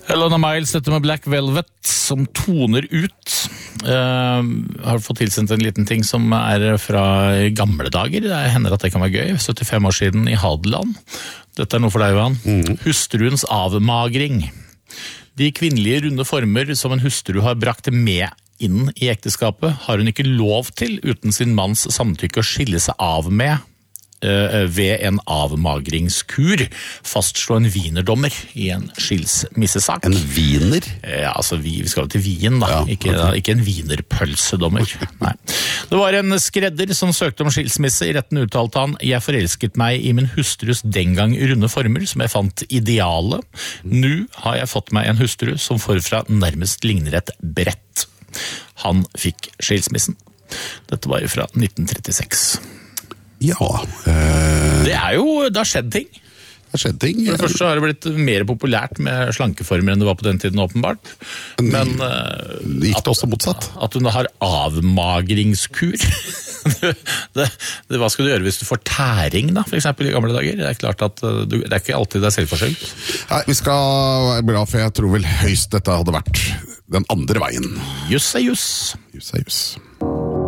Helena Miles, dette med Black Velvet, som toner ut. Har fått tilsendt en liten ting som fra gamle dager. Det hender at det kan være gøy. 75 år siden i Hadeland. Dette noe for deg, Johan. Hustruens avmagring. De kvinnelige runde former som en hustru har brakt med inn i ekteskapet, har hun ikke lov til uten sin manns samtykke å skille seg av med ved en avmagringskur, fastslo en wienerdommer i en skilsmissesak. En wiener? Ja, altså vi skal jo til Wien da, ja, ikke en wienerpølsedommer. Nei. Det var en skredder som søkte om skilsmisse. I retten uttalte han: «Jeg forelsket meg i min hustrus den gang runde former, som jeg fant ideale. Nå har jeg fått meg en hustru som forfra nærmest ligner et brett.» Han fikk skilsmissen. Dette var fra 1936. Ja. Det har skjedd ting. Det har skjedd ting. For det første har det blitt mer populært med slankeformer enn det var på den tiden, åpenbart. Men gikk det også motsatt? At hun har avmagringskur. Hva skal du gjøre hvis du får tæring, da, for eksempel i gamle dager? Det er klart at det er ikke alltid det er selvforsøkt. Nei, vi skal være bra, for jeg tror vel høyst dette hadde vært den andre veien. Juss er juss. Juss er juss.